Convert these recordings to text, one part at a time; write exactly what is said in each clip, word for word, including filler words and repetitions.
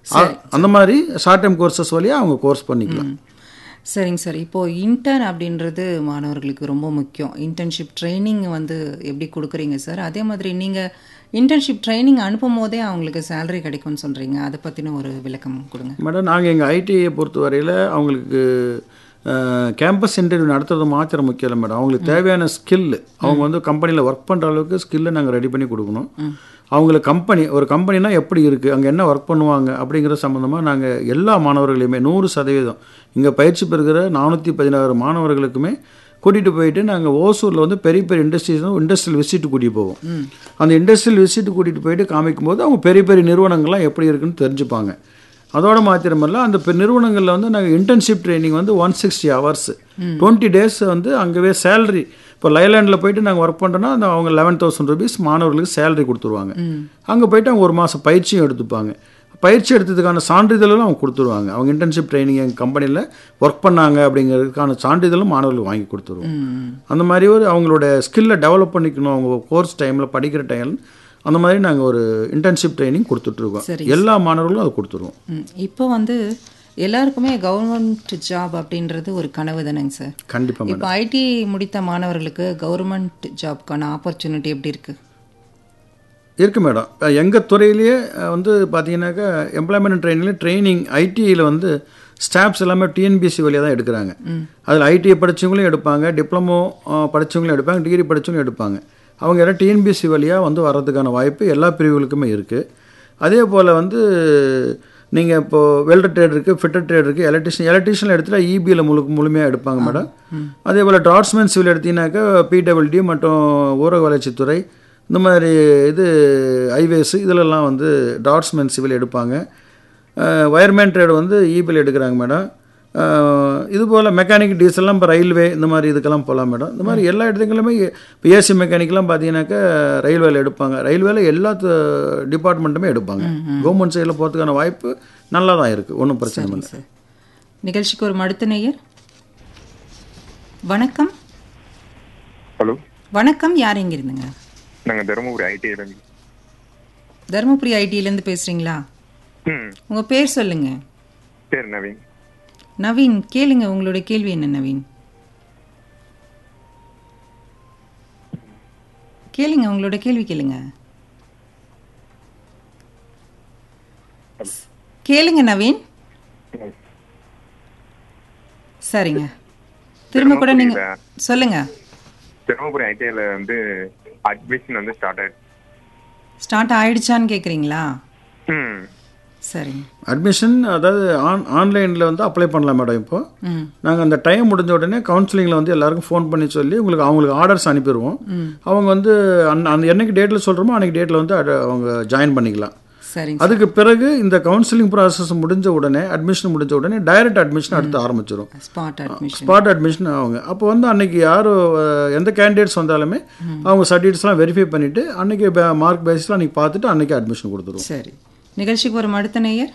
அந்த மாதிரி short time courses வழியாக அவங்க கோர்ஸ் பண்ணிக்கலாம். சரிங்க சார். இப்போது இன்டர்ன் அப்படின்றது மாணவர்களுக்கு ரொம்ப முக்கியம். இன்டர்ன்ஷிப் ட்ரைனிங் வந்து எப்படி கொடுக்குறீங்க சார்? அதே மாதிரி நீங்கள் இன்டர்ன்ஷிப் ட்ரைனிங் அனுப்பும் போதே அவங்களுக்கு சேலரி கிடைக்கும்னு சொல்கிறீங்க, அதை பற்றின ஒரு விளக்கம் கொடுங்க. மேடம், நாங்கள் எங்கள் ஐடிஐயை பொறுத்த வரையில் அவங்களுக்கு கேம்பஸ் இன்டர்வியூ நடத்துறது மாத்திரம் முக்கியம் இல்லை மேடம். அவங்களுக்கு தேவையான ஸ்கில், அவங்க வந்து கம்பெனியில் ஒர்க் பண்ணுற அளவுக்கு ஸ்கில்லை நாங்கள் ரெடி பண்ணி கொடுக்கணும். அவங்களுக்கு கம்பெனி ஒரு கம்பெனினா எப்படி இருக்குது, அங்கே என்ன ஒர்க் பண்ணுவாங்க அப்படிங்கிற சம்மந்தமாக நாங்கள் எல்லா மாணவர்களையுமே நூறு சதவீதம் இங்கே பயிற்சி பெறுகிற நானூற்றி பதினாறு மாணவர்களுக்குமே கூட்டிகிட்டு போயிட்டு நாங்கள் ஓசூரில் வந்து பெரிய பெரிய இண்டஸ்ட்ரீஸ் இண்டஸ்ட்ரியல் விசிட்டு கூட்டிகிட்டு போவோம். அந்த இண்டஸ்ட்ரியல் விசிட்டு கூட்டிகிட்டு போயிட்டு காமிக்கும் போது அவங்க பெரிய பெரிய நிறுவனங்கள்லாம் எப்படி இருக்குன்னு தெரிஞ்சுப்பாங்க. அதோட மாத்திரமல்ல, அந்த நிறுவனங்களில் வந்து நாங்கள் இன்டர்ன்ஷிப் ட்ரைனிங் வந்து one sixty hours twenty days வந்து அங்கேவே சேலரி. இப்போ லைலாண்டில் போயிட்டு நாங்கள் ஒர்க் பண்ணுறோன்னா அந்த அவங்க லெவன் தௌசண்ட் ருபீஸ் மாணவர்களுக்கு சேலரி கொடுத்துருவாங்க. அங்கே போயிட்டு அவங்க ஒரு மாதம் பயிற்சியும் எடுத்துப்பாங்க. பயிற்சி எடுத்ததுக்கான சான்றிதழும் அவங்க கொடுத்துருவாங்க. அவங்க இன்டர்ன்ஷிப் ட்ரைனிங் எங்கள் கம்பெனியில் ஒர்க் பண்ணாங்க அப்படிங்கிறதுக்கான சான்றிதழும் மாணவர்களுக்கு வாங்கி கொடுத்துருவோம். அந்த மாதிரி ஒரு அவங்களோட ஸ்கில்லை டெவலப் பண்ணிக்கணும் அவங்க கோர்ஸ் டைமில் படிக்கிற டைம், அந்த மாதிரி நாங்கள் ஒரு இன்டர்ன்ஷிப் ட்ரைனிங் கொடுத்துட்ருக்கோம். எல்லா மாணவர்களும் அதை கொடுத்துருவோம். இப்போ வந்து எல்லாருக்குமே கவர்மெண்ட் ஜாப் அப்படின்றது ஒரு கனவு தானேங்க சார்? கண்டிப்பாக. இப்போ ஐடி முடித்த மாணவர்களுக்கு கவர்மெண்ட் ஜாப்க்கான ஆப்பர்ச்சுனிட்டி எப்படி இருக்குது? இருக்குது மேடம். எங்கள் துறையிலேயே வந்து பார்த்தீங்கன்னாக்கா எம்ப்ளாய்மெண்ட் ட்ரைனிங்கில் ட்ரைனிங் ஐடிஐயில் வந்து ஸ்டாஃப்ஸ் எல்லாமே டிஎன்பிஎஸ்சி வழியாக தான் எடுக்கிறாங்க. அதில் ஐடிஐ படித்தவங்களையும் எடுப்பாங்க, டிப்ளமோ படித்தவங்களையும் எடுப்பாங்க, டிகிரி படித்தவங்களையும் எடுப்பாங்க. அவங்க எல்லாம் டிஎன்பிஎஸ்சி வழியாக வந்து வர்றதுக்கான வாய்ப்பு எல்லா பிரிவுகளுக்குமே இருக்குது. அதே போல் வந்து நீங்கள் இப்போது வெல்டர் ட்ரேட் இருக்குது, ஃபிட்டர் ட்ரேட் இருக்குது, எலக்ட்ரிஷியன் எலக்ட்ரிஷியனில் எடுத்துகிட்டா இபியில் முழுக்க முழுமையாக எடுப்பாங்க மேடம். அதே போல் டிராட்ஸ்மேன் சிவில் எடுத்தீங்கன்னாக்கா பிடபிள்யூடி மற்றும் ஊரக வளர்ச்சித்துறை, இந்த மாதிரி இது ஹைவேஸு இதிலெல்லாம் வந்து டிராட்ஸ்மேன் சிவில் எடுப்பாங்க. வயர்மேன் ட்ரேடு வந்து இபியில் எடுக்கிறாங்க மேடம். இது போல் மெக்கானிக் டீசல்லாம் இப்போ ரயில்வே இந்த மாதிரி இதுக்கெல்லாம் போகலாம் மேடம். இந்த மாதிரி எல்லா இடத்துக்குமே இப்போ ஏசி மெக்கானிக்லாம் பார்த்தீங்கன்னாக்கா ரயில்வேல எடுப்பாங்க. ரயில்வேல எல்லா டிபார்ட்மெண்ட்டுமே எடுப்பாங்க. கவர்மெண்ட் சைடில் போகிறதுக்கான வாய்ப்பு நல்லா தான் இருக்குது, ஒன்றும் பிரச்சனை இல்லை சார். நிகழ்ச்சிக்கு ஒரு மடுத்த நேயர். வணக்கம். ஹலோ வணக்கம், யார் எங்கே இருந்துங்க? நாங்கள் தருமபுரி ஐடிஐலேருந்து. தருமபுரி ஐடியிலேருந்து பேசுகிறீங்களா? ம், உங்கள் பேர் சொல்லுங்க. பேர் நவீன். நவீன், கேளுங்க, உங்களுடைய கேள்வி என்ன நவீன்? கேளுங்க, உங்களோட கேள்வி கேளுங்க. கேளுங்க நவீன். சரிங்க, திரும்ப கூட நீங்க சொல்லுங்க. தருமபுரி ஐடிஐல வந்து அட்மிஷன் வந்து ஸ்டார்ட் ஆயிடுச்சு. ஸ்டார்ட் ஆயிடுச்சான்னு கேட்குறீங்களா? ம், சரிங்க. அட்மிஷன் அதாவது ஆன் ஆன்லைனில் வந்து அப்ளை பண்ணலாம் மேடம். இப்போ நாங்கள் அந்த டைம் முடிஞ்ச உடனே கவுன்சிலிங்கில் வந்து எல்லாருக்கும் ஃபோன் பண்ணி சொல்லி உங்களுக்கு அவங்களுக்கு ஆர்டர்ஸ் அனுப்பிடுவோம். அவங்க வந்து அந் அந்த என்னைக்கு டேட்டில் சொல்கிறோமோ அன்றைக்கி டேட்டில் வந்து அவங்க ஜாயின் பண்ணிக்கலாம். சரிங்க. அதுக்கு பிறகு இந்த கவுன்சிலிங் ப்ராசஸ் முடிஞ்ச உடனே அட்மிஷன் முடிஞ்ச உடனே டைரக்ட் அட்மிஷன் அடுத்து ஆரம்பிச்சிடும். ஸ்பாட் அட்மிஷன் ஸ்பாட் அட்மிஷன் அவங்க அப்போ வந்து அன்றைக்கி யார் எந்த கேண்டிடேட்ஸ் வந்தாலுமே அவங்க சர்டிஃபிகேட்ஸ்லாம் வெரிஃபை பண்ணிவிட்டு அன்றைக்கி மார்க் பேஸில் அன்றைக்கி பார்த்துட்டு அன்றைக்கி அட்மிஷன் கொடுத்துருவோம். சரி, நிகழ்ச்சிக்கு ஒரு அடுத்த நேயர்.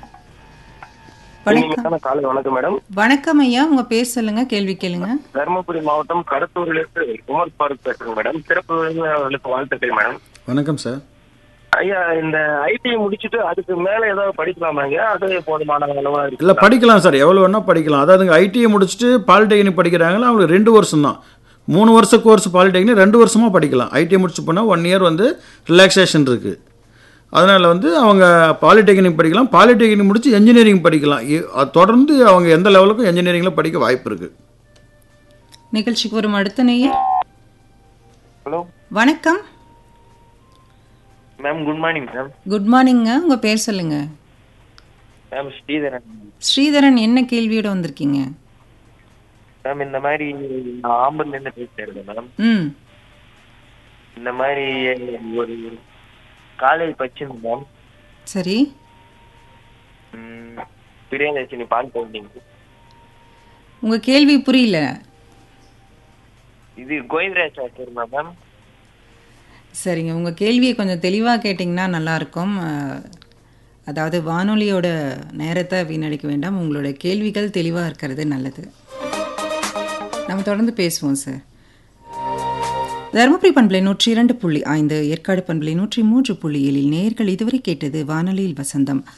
வணக்கம். காலை வணக்கம் மேடம். வணக்கம் ஐயா, உங்க பேர் சொல்லுங்க, கேள்வி கேளுங்க. தருமபுரி மாவட்டம் கடத்தூரிலிருந்து உமர் ஃபாரூக் பேசுறேன் மேடம். சிறப்பு விருந்தினர்களுக்கு வாழ்த்துக்கள் மேடம். வணக்கம் சார். ஐயா, இந்த ஐடி முடிச்சுட்டு அதுக்கு மேல ஏதாவது படிக்கலாமாங்க? அது போதுமான அளவா இருக்கு? இல்லை, படிக்கலாம் சார், எவ்வளோ வேணால் படிக்கலாம். அதாவது ஐடிஐ முடிச்சுட்டு பாலிடெக்னிக் படிக்கிறாங்களா அவங்களுக்கு ரெண்டு வருஷம் தான். மூணு வருஷம் கோர்ஸ் பாலிடெக்னிக் ரெண்டு வருஷமாக படிக்கலாம். ஐடிஐ முடிச்சு போனால் ஒன் இயர் வந்து ரிலாக்ஸேஷன் இருக்குது. அதனால் வந்து அவங்க பாலிடெக்னிக் படிக்கலாம், பாலிடெக்னிக் முடித்து என்ஜினியரிங் படிக்கலாம். தொடர்ந்து அவங்க எந்த லெவலுக்கும் என்ஜினியரிங்கில் படிக்க வாய்ப்பு இருக்குது. நிகழ்ச்சிக்கு ஒரு அடுத்த நேயர். ஹலோ வணக்கம் ma'am. Good morning ma'am. Good மார்னிங்க, உங்கள் பேர் சொல்லுங்க. மேம் ஸ்ரீதரன். ஸ்ரீதரன், என்ன கேள்வியோட வந்திருக்கீங்க? மேம் இந்த மாதிரி நான் ஆம்பூர்லேருந்து பேசுகிறேன் மேம். ம் இந்த மாதிரி ஒரு காலேஜ் படிச்சிருந்தேன் மேம். சரி. பிரியதர்ஷினி பால் போட்டிங்க. உங்கள் கேள்வி புரியல. இது கோவிந்தராஜ் ஆச்சரியமா மேம்? சரிங்க, உங்கள் கேள்வியை கொஞ்சம் தெளிவாக கேட்டிங்கன்னா நல்லாயிருக்கும். அதாவது வானொலியோட நேரத்தை வீணடிக்க வேண்டாம், உங்களோட கேள்விகள் தெளிவாக இருக்கிறது நல்லது. நம்ம தொடர்ந்து பேசுவோம் சார். தருமபுரி பண்பலை நூற்றி இரண்டு புள்ளி ஐந்து, ஏற்காடு பண்பலை நூற்றி மூன்று புள்ளி ஏழில் நேயர்கள் இதுவரை கேட்டது வானொலியில் வசந்தம்.